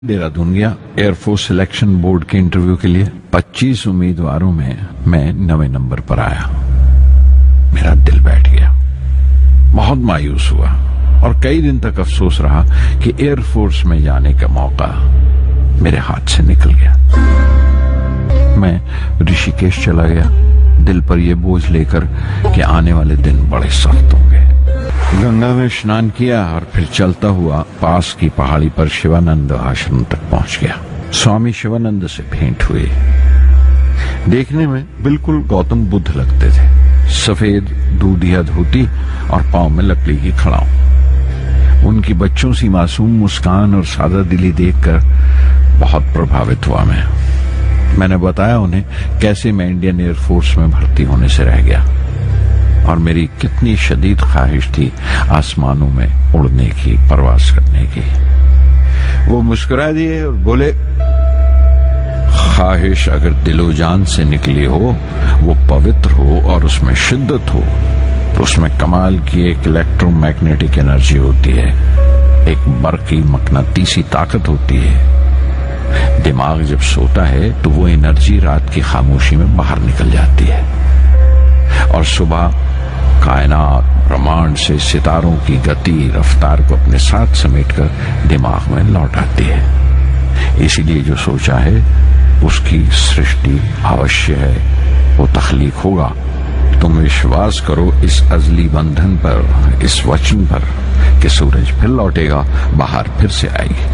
देहरादून गया air force selection board के interview के लिए। 25 उम्मीदवारों में मैं 9वें नंबर पर आया। मेरा दिल बैठ गया, बहुत मायूस हुआ और कई दिन तक अफसोस रहा कि एयरफोर्स में जाने का मौका मेरे हाथ से निकल गया। मैं ऋषिकेश चला गया, दिल पर यह बोझ लेकर कि आने वाले दिन बड़े सख्त होंगे। गंगा में स्नान किया और फिर चलता हुआ पास की पहाड़ी पर शिवानंद आश्रम तक पहुंच गया। स्वामी शिवानंद से भेंट हुई। देखने में बिल्कुल गौतम बुद्ध लगते थे, सफेद दूधिया धोती और पांव में लकड़ी की खड़ाऊ। उनकी बच्चों सी मासूम मुस्कान और सादा दिली देखकर बहुत प्रभावित हुआ मैंने बताया उन्हें कैसे मैं इंडियन एयरफोर्स में भर्ती होने से रह गया और मेरी कितनी शदीद ख्वाहिश थी आसमानों में उड़ने की, परवास करने की। वो मुस्कुरा दिए और बोले, ख्वाहिश अगर दिलो जान से निकली हो, वो पवित्र हो और उसमें शिद्दत हो, तो उसमें कमाल की एक इलेक्ट्रोमैग्नेटिक एनर्जी होती है, एक बरकी मकनातीसी ताकत होती है। दिमाग जब सोता है तो वो एनर्जी रात की खामोशी में बाहर निकल जाती है और सुबह कायनात ब्रह्मांड से सितारों की गति रफ्तार को अपने साथ समेटकर दिमाग में लौट आती है। इसीलिए जो सोचा है उसकी सृष्टि अवश्य है, वो तख्लीक होगा। तुम विश्वास करो इस अजली बंधन पर, इस वचन पर कि सूरज फिर लौटेगा, बाहर फिर से आएगी।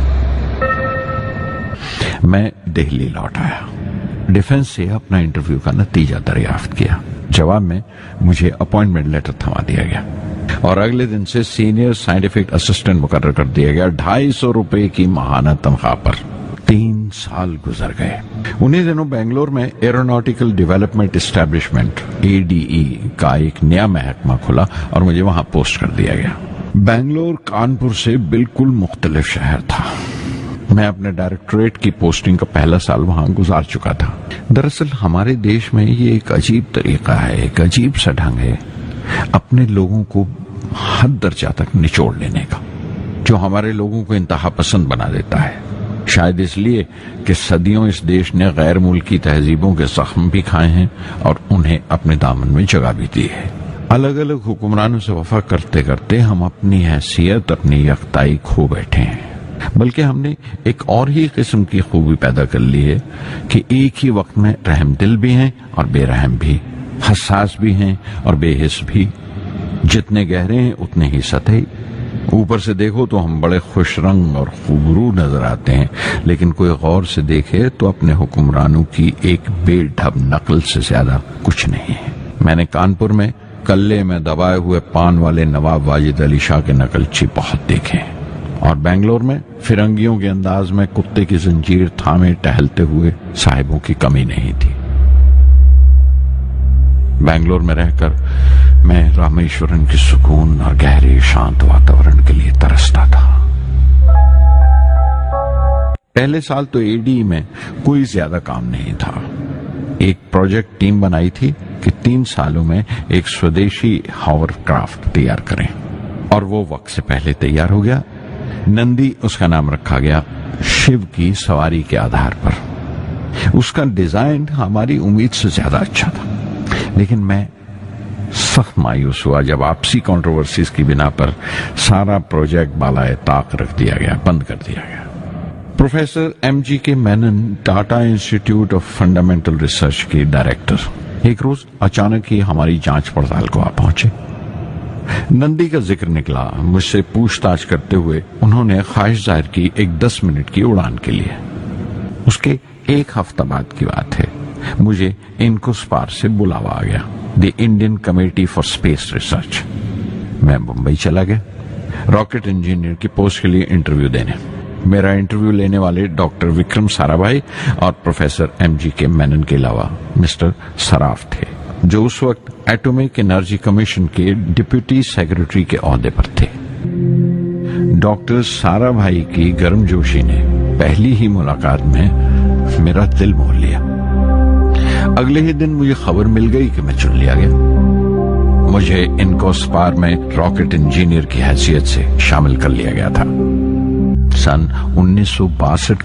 मैं दिल्ली लौट आया, डिफेंस से अपना इंटरव्यू का नतीजा दरियाफ्त किया। जवाब में मुझे अपॉइंटमेंट लेटर थमा दिया गया और अगले दिन से सीनियर साइंटिफिक असिस्टेंट मुकर्रर कर दिया गया 250 रुपए की माहाना तनख्वाह पर। 3 साल गुजर गए। उन्हीं दिनों बेंगलोर में एरोनॉटिकल डेवलपमेंट एस्टेब्लिशमेंट ADE का एक नया महकमा खुला और मुझे वहां पोस्ट कर दिया गया। बेंगलोर कानपुर से बिल्कुल मुख्तलिफ शहर था। मैं अपने डायरेक्टोरेट की पोस्टिंग का पहला साल वहां गुजार चुका था। दरअसल हमारे देश में ये एक अजीब तरीका है, एक अजीब सा ढंग है अपने लोगों को हद दर्जा तक निचोड़ लेने का, जो हमारे लोगों को इंतहा पसंद बना देता है। शायद इसलिए कि सदियों इस देश ने गैर मुल्की तहजीबों के जख्म भी खाए हैं और उन्हें अपने दामन में जगह भी दी है। अलग अलग हुक्मरानों से वफा करते करते हम अपनी हैसियत, अपनी यकताई खो बैठे हैं। बल्कि हमने एक और ही किस्म की खूबी पैदा कर ली है कि एक ही वक्त में रहमदिल भी हैं और बेरहम भी, हसास भी हैं और बेहिस भी। जितने गहरे हैं उतने ही सतही। ऊपर से देखो तो हम बड़े खुश रंग और खूबरू नजर आते हैं, लेकिन कोई गौर से देखे तो अपने हुक्मरानों की एक बेढब नकल से ज्यादा कुछ नहीं है। मैंने कानपुर में कल्ले में दबाए हुए पान वाले नवाब वाजिद अली शाह के नकलची बहुत देखे और बेंगलोर में फिरंगियों के अंदाज में कुत्ते की जंजीर थामे टहलते हुए साहिबों की कमी नहीं थी। बेंगलोर में रहकर मैं रामेश्वरम के सुकून और गहरे शांत वातावरण के लिए तरसता था। पहले साल तो ADE में कोई ज्यादा काम नहीं था। एक प्रोजेक्ट टीम बनाई थी कि 3 सालों में एक स्वदेशी हॉवरक्राफ्ट तैयार करें और वो वक्त से पहले तैयार हो गया। नंदी उसका नाम रखा गया, शिव की सवारी के आधार पर। उसका डिजाइन हमारी उम्मीद से ज्यादा अच्छा था, लेकिन मैं सख्त मायूस हुआ जब आपसी कंट्रोवर्सीज की बिना पर सारा प्रोजेक्ट बालाए ताक रख दिया गया, बंद कर दिया गया। Professor MGK Menon, Tata institute of fundamental research के डायरेक्टर, एक रोज अचानक ही हमारी जांच पड़ताल को आ पहुंचे। नंदी का जिक्र निकला। मुझसे पूछताछ करते हुए उन्होंने ख्वाहिश जाहिर की एक 10 मिनट की उड़ान के लिए। उसके 1 हफ्ता बाद की बात है, मुझे इनकोस्पार से बुलावा आ गया, the Indian committee for space research. मैं मुंबई चला गया रॉकेट इंजीनियर की पोस्ट के लिए इंटरव्यू देने। मेरा इंटरव्यू लेने वाले डॉक्टर विक्रम साराभाई और प्रोफेसर MGK मेनन के अलावा मिस्टर सराफ थे, जो उस वक्त एटॉमिक एनर्जी कमीशन के डिप्यूटी सेक्रेटरी के ओहदे पर थे। डॉक्टर साराभाई की गर्मजोशी ने पहली ही मुलाकात में मेरा दिल मोह लिया। अगले ही दिन मुझे खबर मिल गई कि मैं चुन लिया गया। मुझे इनकोस्पार में रॉकेट इंजीनियर की हैसियत से शामिल कर लिया गया था। सन 1962